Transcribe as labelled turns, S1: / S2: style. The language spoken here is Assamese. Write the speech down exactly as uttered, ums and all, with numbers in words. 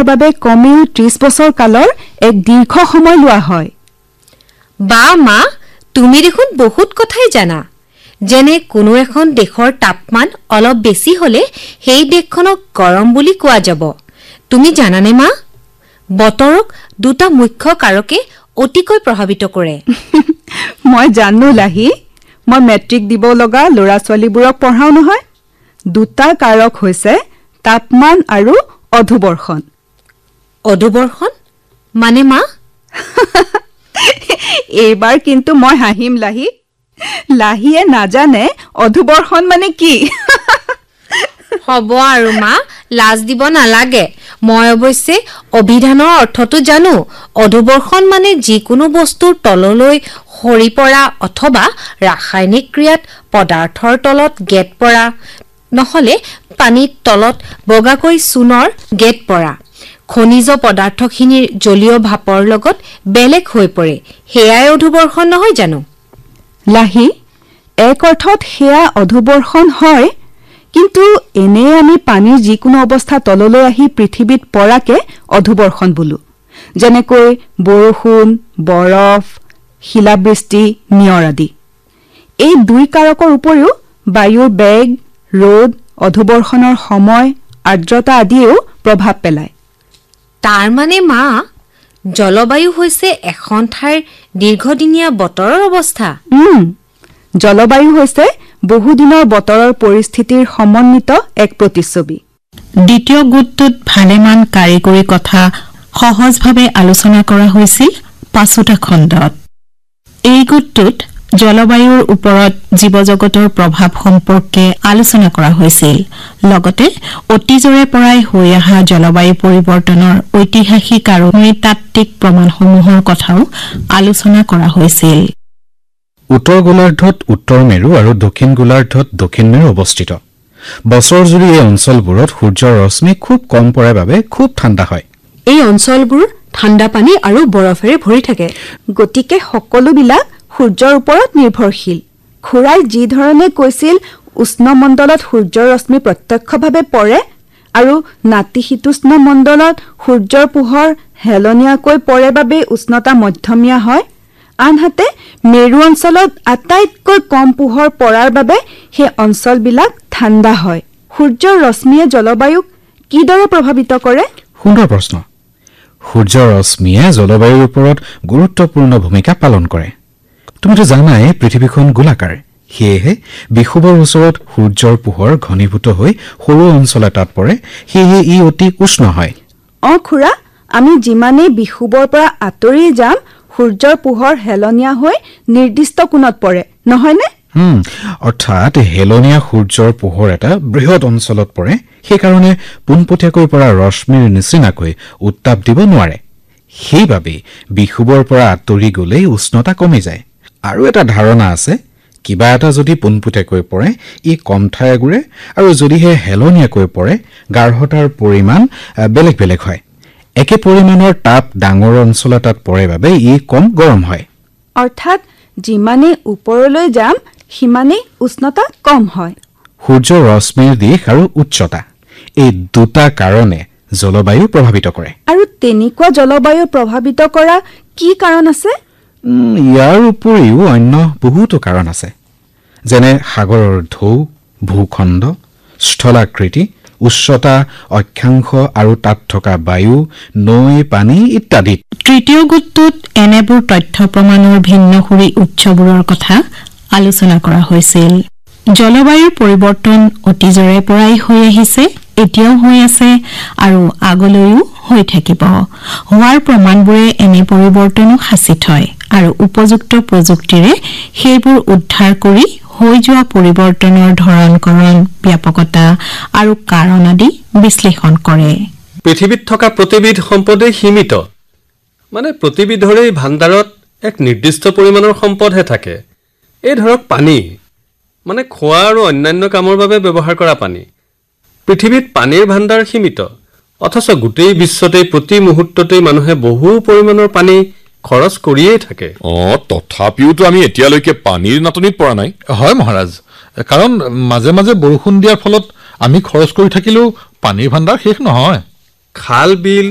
S1: বাবে কমেও ত্ৰিশ বছৰ কালৰ এক দীৰ্ঘ সময় লোৱা হয়
S2: বা মা তুমি দেখোন বহুত কথাই জানা যেনে কোনো এখন দেশৰ তাপমান অলপ বেছি হলে সেই দেশখনক গৰম বুলি কোৱা যাব তুমি জানানে মা বতৰক দুটা মুখ্য কাৰকে অতিকৈ প্ৰভাৱিত কৰে
S1: মই জানো লাহি মই মেট্ৰিক দিব লগা লৰা ছোৱালীবোৰক পঢ়াও নহয় দুটা কাৰক হৈছে তাপমান আৰু অধুবৰ্ষণ
S2: অধুবৰ্ষণ মানে মা
S1: এইবাৰ কিন্তু মই হাঁহিম লাহি লাহিয়ে নাজানে অধুবৰ্ষণ মানে কি
S2: হ'ব আৰু মা লাজ দিব নালাগে মই অৱশ্যে অভিধানৰ অৰ্থটো জানো অধুবৰ্ষণ মানে যিকোনো বস্তুৰ তললৈ সৰি পৰা অথবা ৰাসায়নিক ক্ৰিয়াত পদাৰ্থৰ তলত গেট পৰা নহলে পানীৰ তলত বগাকৈ চূনৰ গেট পৰা খনিজ পদাৰ্থখিনিৰ জলীয় ভাপৰ লগত বেলেগ হৈ পৰে হেয়াই অধুবৰ্ষণ নহয় জানো
S1: লাহি এক অৰ্থত হেয়া অধুবৰ্ষণ হয় কিন্তু এনে আমি পানীৰ যিকোনো অৱস্থা তললৈ আহি পৃথিৱীত পৰাকে অধুবৰ্ষণ বোলো যেনেকৈ বৰষুণ বৰফ শিলাবৃষ্টি নিয়ৰ আদি এই দুই কাৰকৰ উপৰিও বায়ুৰ বেগ ৰ'দ অধুবৰ্ষণৰ সময় আৰ্দ্ৰতা আদিয়েও প্ৰভাৱ পেলায়
S2: তাৰ মানে মা জলবায়ু হৈছে এখন ঠাইৰ দীৰ্ঘদিনীয়া বতৰৰ অৱস্থা
S1: উম জলবায়ু হৈছে বহুদিনৰ বতৰৰ পৰিস্থিতিৰ সমন্বিত এক প্ৰতিচ্ছবি
S3: দ্বিতীয় গোটটোত ভালেমান কাৰিকৰী কথা সহজভাৱে আলোচনা কৰা হৈছিল পাঁচোটা খণ্ডত এই গোটটোত জলবায়ুৰ ওপৰত জীৱজগতৰ প্ৰভাৱ সম্পৰ্কে আলোচনা কৰা হৈছিল লগতে অতীজৰে পৰাই হৈ অহা জলবায়ু পৰিৱৰ্তনৰ ঐতিহাসিক আৰু নৃতাত্ত্বিক প্ৰমাণসমূহৰ কথাও আলোচনা কৰা হৈছিল
S4: উত্তৰ গোলাৰ্ধত উত্তৰ মেৰু আৰু দক্ষিণ গোলাৰ্ধত দক্ষিণ মেৰু অৱস্থিত বছৰ জুৰি এই অঞ্চলবোৰত সূৰ্যৰ ৰশ্মি খুব কম পৰাৰ বাবে খুব ঠাণ্ডা হয়
S2: এই অঞ্চলবোৰ ঠাণ্ডা পানী আৰু বৰফেৰে ভৰি থাকে
S1: গতিকে সকলোবিলাক সূৰ্যৰ ওপৰত নিৰ্ভৰশীল খুৰাই যি ধৰণে কৈছিল উষ্ণমণ্ডলত সূৰ্যৰ ৰশ্মি প্ৰত্যক্ষভাৱে পৰে আৰু নাতিশীতোষ্ণ মণ্ডলত সূৰ্যৰ পোহৰ হেলনীয়াকৈ পৰে বাবে উষ্ণতা মধ্যমীয়া হয় আনহাতে মেৰু অঞ্চলত আটাইতকৈ কম পোহৰ পৰাৰ বাবে সেই অঞ্চলবিলাক ঠাণ্ডা হয় সূৰ্যৰ ৰশ্মিয়ে জলবায়ুক কিদৰে প্ৰভাৱিত কৰে
S4: সুন্দৰ প্ৰশ্ন সূৰ্যৰ ৰশ্মিয়ে জলবায়ুৰ ওপৰত গুৰুত্বপূৰ্ণ ভূমিকা পালন কৰে তুমিতো জানাই পৃথিৱীখন গোলাকাৰ সেয়েহে বিষুৱৰ ওচৰত সূৰ্যৰ পোহৰ ঘনীভূত হৈ সৰু অঞ্চল এটাত পৰে সেয়েহে ই অতি উষ্ণ হয়
S1: অ খুৰা আমি যিমানেই বিষুৱৰ পৰা আঁতৰি যাম সূৰ্যৰ পোহৰ হেলনীয়া হৈ নিৰ্দিষ্ট কোণত পৰে নহয়নে
S4: হুম অৰ্থাৎ হেলনীয়া সূৰ্যৰ পোহৰ এটা বৃহৎ অঞ্চলত পৰে সেইকাৰণে পোনপটীয়াকৈ পৰা ৰশ্মিৰ নিচিনাকৈ উত্তাপ দিব নোৱাৰে সেইবাবে বিষুৱৰ পৰা আঁতৰি গ'লেই উষ্ণতা কমি যায় আৰু এটা ধাৰণা আছে কিবা এটা যদি পোনপটীয়াকৈ পৰে ই কম ঠাই আগুৰে আৰু যদিহে হেলনীয়াকৈ পৰে গাঢ়তাৰ পৰিমাণ বেলেগ বেলেগ হয় একে পৰিমাণৰ তাপ ডাঙৰ অঞ্চল এটাত পৰে বাবে ই কম গৰম হয়
S1: অৰ্থাৎ যিমানে ওপৰলৈ যাম সিমানে উষ্ণতা কম হয়
S4: সূৰ্যৰ ৰশ্মিৰ দিশ আৰু উচ্চতা এই দুটা কাৰণে জলবায়ু প্ৰভাৱিত কৰে
S1: আৰু তেনেকুৱা জলবায়ু প্ৰভাৱিত কৰা কি কাৰণ আছে
S4: ইয়াৰ উপৰিও অন্য বহুতো কাৰণ আছে যেনে সাগৰৰ ঢৌ ভূখণ্ড স্থলাকৃতি উচ্চতা অক্ষাংশ আৰু তাত থকা বায়ু নৈ পানী ইত্যাদি
S3: তৃতীয় গোটটোত এনেবোৰ তথ্য প্ৰমাণৰ ভিন্নসুৰী উৎসবোৰৰ কথা আলোচনা কৰা হৈছিল জলবায়ুৰ পৰিৱৰ্তন অতীজৰে পৰাই হৈ আহিছে এতিয়াও হৈ আছে আৰু আগলৈও হৈ থাকিব হোৱাৰ প্ৰমাণবোৰে এনে পৰিৱৰ্তনক সাঁচি থয় আৰু উপযুক্ত প্ৰযুক্তিৰে সেইবোৰ উদ্ধাৰ কৰি হৈ যোৱা পৰিৱৰ্তনৰ ধৰণকৰণ ব্যাপকতা আৰু কাৰণ আদি বিশ্লেষণ কৰে
S5: পৃথিৱীত থকা প্ৰতিবিধ সম্পদেই সীমিত মানে প্ৰতিবিধৰে ভাণ্ডাৰত এক নিৰ্দিষ্ট পৰিমাণৰ সম্পদহে থাকে এই ধৰক পানী মানে খোৱা আৰু অন্যান্য কামৰ বাবে ব্যৱহাৰ কৰা পানী পৃথিৱীত পানীৰ ভাণ্ডাৰ সীমিত অথচ গোটেই বিশ্বতে প্ৰতি মুহূৰ্ততে মানুহে বহু পৰিমাণৰ পানী খৰচ কৰিয়েই থাকে
S6: অ তথাপিওতো আমি এতিয়ালৈকে পানীৰ নাটনিত পৰা নাই
S7: হয় মহাৰাজ কাৰণ মাজে মাজে বৰষুণ দিয়াৰ ফলত আমি খৰচ কৰি থাকিলেও পানীৰ ভাণ্ডাৰ শেষ নহয়
S5: খাল বিল